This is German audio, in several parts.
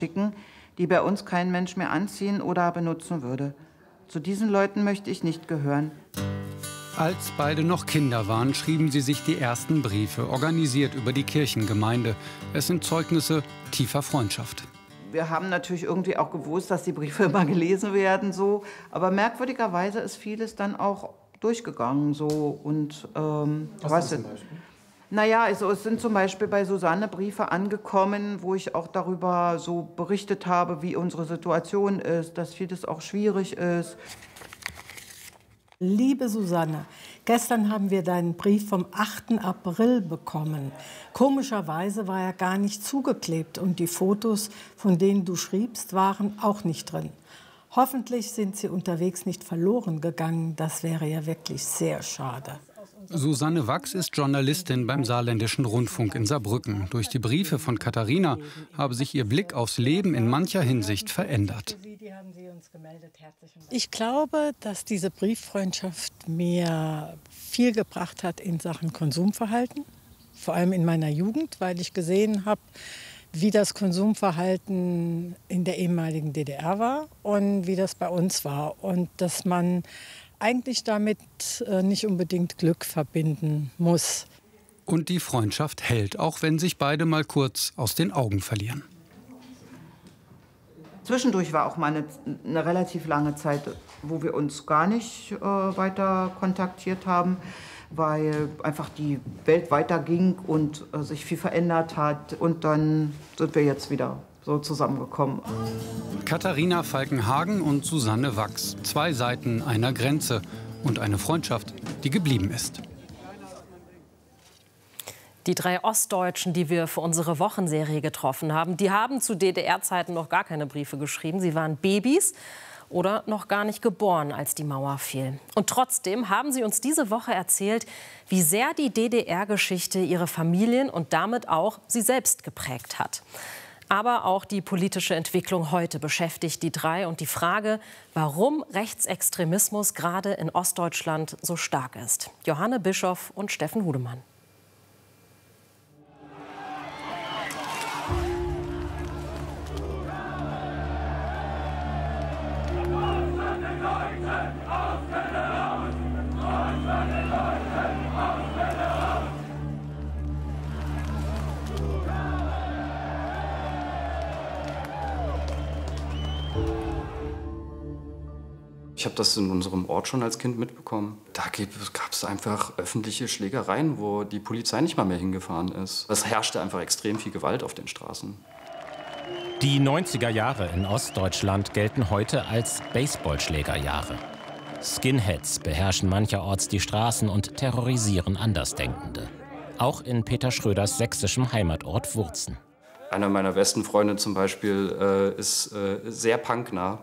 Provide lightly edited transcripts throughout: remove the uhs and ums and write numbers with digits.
schicken, die bei uns kein Mensch mehr anziehen oder benutzen würde. Zu diesen Leuten möchte ich nicht gehören. Als beide noch Kinder waren, schrieben sie sich die ersten Briefe, organisiert über die Kirchengemeinde. Es sind Zeugnisse tiefer Freundschaft. Wir haben natürlich irgendwie auch gewusst, dass die Briefe immer gelesen werden, so. Aber merkwürdigerweise ist vieles dann auch durchgegangen, so. Und, was ist zum Beispiel? Naja, also es sind zum Beispiel bei Susanne Briefe angekommen, wo ich auch darüber so berichtet habe, wie unsere Situation ist, dass vieles auch schwierig ist. Liebe Susanne, gestern haben wir deinen Brief vom 8. April bekommen. Komischerweise war er gar nicht zugeklebt und die Fotos, von denen du schriebst, waren auch nicht drin. Hoffentlich sind sie unterwegs nicht verloren gegangen. Das wäre ja wirklich sehr schade. Susanne Wachs ist Journalistin beim Saarländischen Rundfunk in Saarbrücken. Durch die Briefe von Katharina habe sich ihr Blick aufs Leben in mancher Hinsicht verändert. Ich glaube, dass diese Brieffreundschaft mir viel gebracht hat in Sachen Konsumverhalten. Vor allem in meiner Jugend, weil ich gesehen habe, wie das Konsumverhalten in der ehemaligen DDR war und wie das bei uns war. Und dass man eigentlich damit nicht unbedingt Glück verbinden muss. Und die Freundschaft hält, auch wenn sich beide mal kurz aus den Augen verlieren. Zwischendurch war auch mal eine relativ lange Zeit, wo wir uns gar nicht weiter kontaktiert haben, weil einfach die Welt weiterging und sich viel verändert hat. Und dann sind wir jetzt wieder so zusammengekommen. Katharina Falkenhagen und Susanne Wachs. 2 Seiten einer Grenze und eine Freundschaft, die geblieben ist. Die 3 Ostdeutschen, die wir für unsere Wochenserie getroffen haben, die haben zu DDR-Zeiten noch gar keine Briefe geschrieben. Sie waren Babys oder noch gar nicht geboren, als die Mauer fiel. Und trotzdem haben sie uns diese Woche erzählt, wie sehr die DDR-Geschichte ihre Familien und damit auch sie selbst geprägt hat. Aber auch die politische Entwicklung heute beschäftigt die 3 und die Frage, warum Rechtsextremismus gerade in Ostdeutschland so stark ist. Johanne Bischoff und Steffen Hudemann. Ich habe das in unserem Ort schon als Kind mitbekommen. Da gab es einfach öffentliche Schlägereien, wo die Polizei nicht mal mehr hingefahren ist. Es herrschte einfach extrem viel Gewalt auf den Straßen. Die 90er Jahre in Ostdeutschland gelten heute als Baseballschlägerjahre. Skinheads beherrschen mancherorts die Straßen und terrorisieren Andersdenkende. Auch in Peter Schröders sächsischem Heimatort Wurzen. Einer meiner besten Freunde zum Beispiel ist sehr punknah.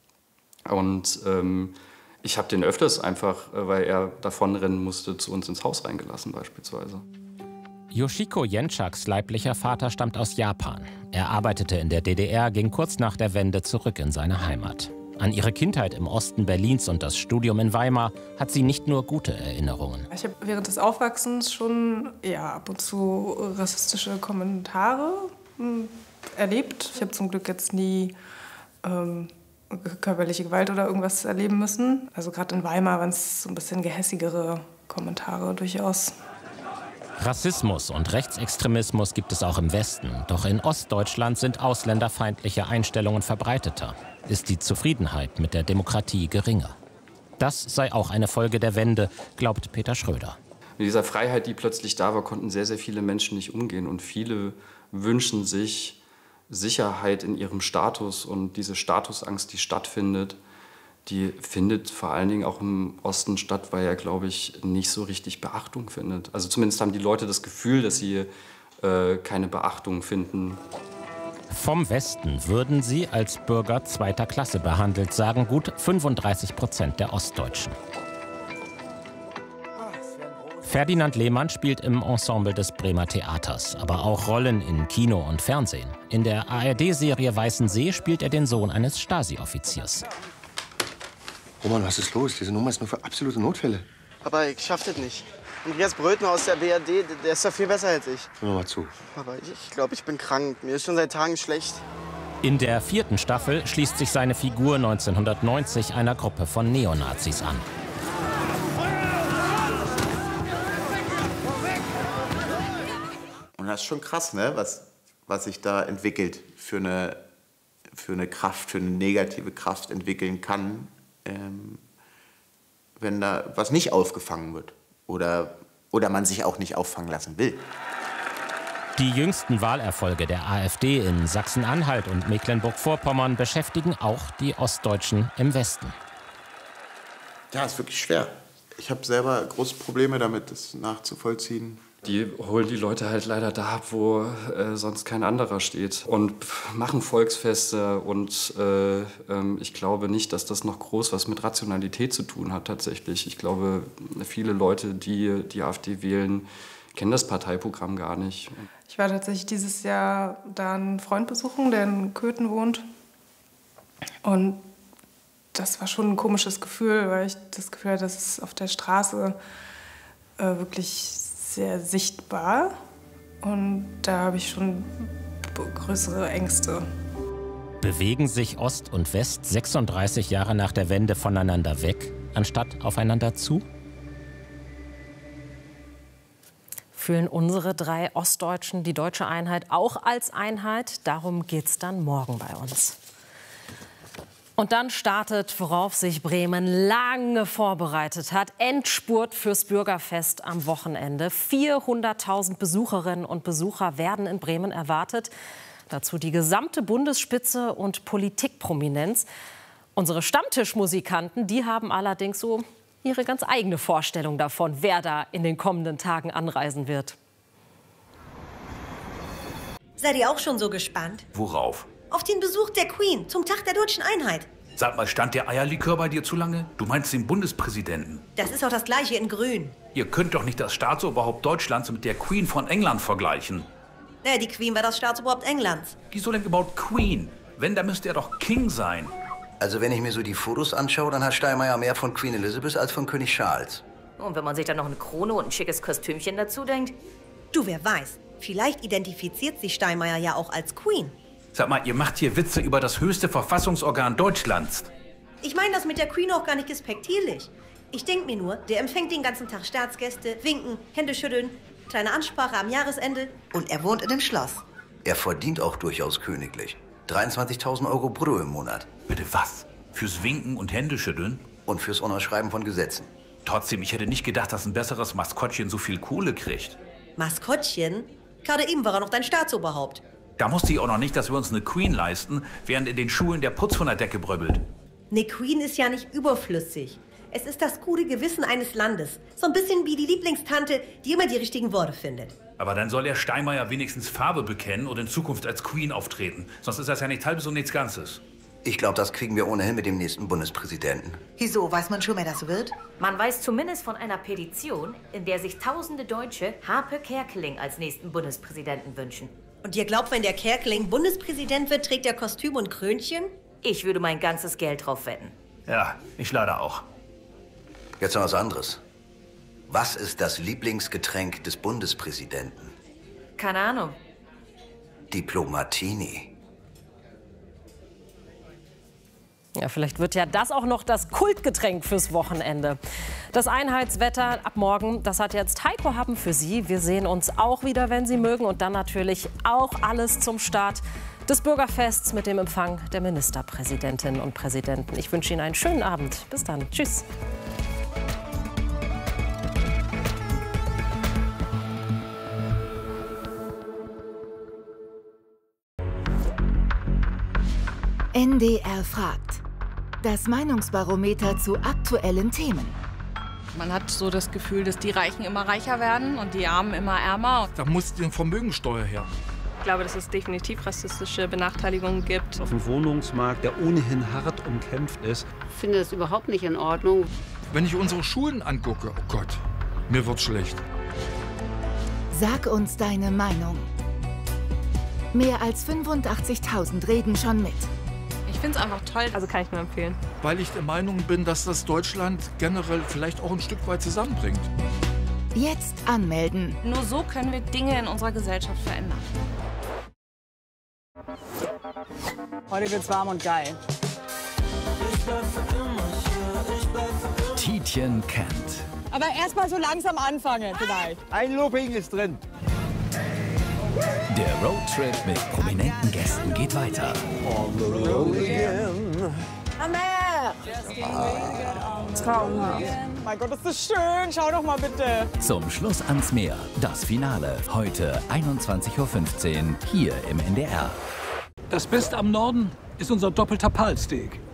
Und ich habe den öfters einfach, weil er davonrennen musste, zu uns ins Haus reingelassen beispielsweise. Yoshiko Jenczaks leiblicher Vater stammt aus Japan. Er arbeitete in der DDR, ging kurz nach der Wende zurück in seine Heimat. An ihre Kindheit im Osten Berlins und das Studium in Weimar hat sie nicht nur gute Erinnerungen. Ich habe während des Aufwachsens schon ab und zu rassistische Kommentare erlebt. Ich habe zum Glück jetzt nie körperliche Gewalt oder irgendwas erleben müssen. Also gerade in Weimar waren es so ein bisschen gehässigere Kommentare durchaus. Rassismus und Rechtsextremismus gibt es auch im Westen. Doch in Ostdeutschland sind ausländerfeindliche Einstellungen verbreiteter. Ist die Zufriedenheit mit der Demokratie geringer. Das sei auch eine Folge der Wende, glaubt Peter Schröder. Mit dieser Freiheit, die plötzlich da war, konnten sehr, sehr viele Menschen nicht umgehen. Und viele wünschen sich Sicherheit in ihrem Status. Und diese Statusangst, die stattfindet, die findet vor allen Dingen auch im Osten statt, weil er, glaube ich, nicht so richtig Beachtung findet. Also zumindest haben die Leute das Gefühl, dass sie keine Beachtung finden. Vom Westen würden sie als Bürger zweiter Klasse behandelt, sagen gut 35% der Ostdeutschen. Ferdinand Lehmann spielt im Ensemble des Bremer Theaters, aber auch Rollen in Kino und Fernsehen. In der ARD-Serie Weißensee spielt er den Sohn eines Stasi-Offiziers. Roman, was ist los? Diese Nummer ist nur für absolute Notfälle. Papa, ich schaff das nicht. Andreas Brötner aus der BRD, der ist doch viel besser als ich. Hör mal zu. Papa, ich glaube, ich bin krank. Mir ist schon seit Tagen schlecht. In der 4. Staffel schließt sich seine Figur 1990 einer Gruppe von Neonazis an. Und das ist schon krass, ne? was sich da entwickelt für eine Kraft, für eine negative Kraft entwickeln kann, wenn da was nicht aufgefangen wird oder man sich auch nicht auffangen lassen will. Die jüngsten Wahlerfolge der AfD in Sachsen-Anhalt und Mecklenburg-Vorpommern beschäftigen auch die Ostdeutschen im Westen. Ja, ist wirklich schwer. Ich habe selber große Probleme damit, das nachzuvollziehen. Die holen die Leute halt leider da ab, wo sonst kein anderer steht und machen Volksfeste. Und ich glaube nicht, dass das noch groß was mit Rationalität zu tun hat tatsächlich. Ich glaube, viele Leute, die die AfD wählen, kennen das Parteiprogramm gar nicht. Ich war tatsächlich dieses Jahr da einen Freund besuchen, der in Köthen wohnt. Und das war schon ein komisches Gefühl, weil ich das Gefühl hatte, dass es auf der Straße wirklich sehr sichtbar. Und da habe ich schon größere Ängste. Bewegen sich Ost und West 36 Jahre nach der Wende voneinander weg, anstatt aufeinander zu? Fühlen unsere 3 Ostdeutschen die deutsche Einheit auch als Einheit? Darum geht es dann morgen bei uns. Und dann startet, worauf sich Bremen lange vorbereitet hat, Endspurt fürs Bürgerfest am Wochenende. 400.000 Besucherinnen und Besucher werden in Bremen erwartet. Dazu die gesamte Bundesspitze und Politikprominenz. Unsere Stammtischmusikanten, die haben allerdings so ihre ganz eigene Vorstellung davon, wer da in den kommenden Tagen anreisen wird. Seid ihr auch schon so gespannt? Worauf? Auf den Besuch der Queen zum Tag der deutschen Einheit. Sag mal, stand der Eierlikör bei dir zu lange? Du meinst den Bundespräsidenten. Das ist auch das Gleiche in Grün. Ihr könnt doch nicht das Staatsoberhaupt Deutschlands mit der Queen von England vergleichen. Naja, die Queen war das Staatsoberhaupt Englands. Wieso denn überhaupt Queen? Wenn, dann müsste er doch King sein. Also wenn ich mir so die Fotos anschaue, dann hat Steinmeier mehr von Queen Elizabeth als von König Charles. Und wenn man sich dann noch eine Krone und ein schickes Kostümchen dazu denkt? Du, wer weiß. Vielleicht identifiziert sich Steinmeier ja auch als Queen. Sag mal, ihr macht hier Witze über das höchste Verfassungsorgan Deutschlands. Ich meine das mit der Queen auch gar nicht despektierlich. Ich denke mir nur, der empfängt den ganzen Tag Staatsgäste, winken, Hände schütteln, kleine Ansprache am Jahresende. Und er wohnt in dem Schloss. Er verdient auch durchaus königlich. 23.000 Euro brutto im Monat. Bitte was? Fürs Winken und Händeschütteln? Und fürs Unterschreiben von Gesetzen. Trotzdem, ich hätte nicht gedacht, dass ein besseres Maskottchen so viel Kohle kriegt. Maskottchen? Gerade eben war er noch dein Staatsoberhaupt. Da wusste ich auch noch nicht, dass wir uns eine Queen leisten, während in den Schulen der Putz von der Decke bröbbelt. Eine Queen ist ja nicht überflüssig. Es ist das gute Gewissen eines Landes. So ein bisschen wie die Lieblingstante, die immer die richtigen Worte findet. Aber dann soll der Steinmeier wenigstens Farbe bekennen und in Zukunft als Queen auftreten. Sonst ist das ja nicht halbes und nichts Ganzes. Ich glaube, das kriegen wir ohnehin mit dem nächsten Bundespräsidenten. Wieso? Weiß man schon, wer das wird? Man weiß zumindest von einer Petition, in der sich tausende Deutsche Harpe Kerkeling als nächsten Bundespräsidenten wünschen. Und ihr glaubt, wenn der Kerkeling Bundespräsident wird, trägt er Kostüm und Krönchen? Ich würde mein ganzes Geld drauf wetten. Ja, ich leider auch. Jetzt noch was anderes. Was ist das Lieblingsgetränk des Bundespräsidenten? Keine Ahnung. Diplomatini. Ja, vielleicht wird ja das auch noch das Kultgetränk fürs Wochenende. Das Einheitswetter ab morgen, das hat jetzt Heiko Happen für Sie. Wir sehen uns auch wieder, wenn Sie mögen. Und dann natürlich auch alles zum Start des Bürgerfests mit dem Empfang der Ministerpräsidentinnen und Präsidenten. Ich wünsche Ihnen einen schönen Abend. Bis dann. Tschüss. NDR fragt. Das Meinungsbarometer zu aktuellen Themen. Man hat so das Gefühl, dass die Reichen immer reicher werden und die Armen immer ärmer. Da muss die Vermögensteuer her. Ich glaube, dass es definitiv rassistische Benachteiligungen gibt. Auf dem Wohnungsmarkt, der ohnehin hart umkämpft ist. Ich finde das überhaupt nicht in Ordnung. Wenn ich unsere Schulen angucke, oh Gott, mir wird's schlecht. Sag uns deine Meinung. Mehr als 85.000 reden schon mit. Ich finde es einfach toll, also kann ich nur empfehlen. Weil ich der Meinung bin, dass das Deutschland generell vielleicht auch ein Stück weit zusammenbringt. Jetzt anmelden. Nur so können wir Dinge in unserer Gesellschaft verändern. Heute wird's warm und geil. Tietjen kennt. Aber erst mal so langsam anfangen vielleicht. Ein Looping ist drin. Der Roadtrip mit prominenten Gästen geht weiter. On the road again. Traumhaft. Mein Gott, ist das schön. Schau doch mal bitte. Zum Schluss ans Meer. Das Finale. Heute 21:15 Uhr hier im NDR. Das Beste am Norden ist unser doppelter Palsteak.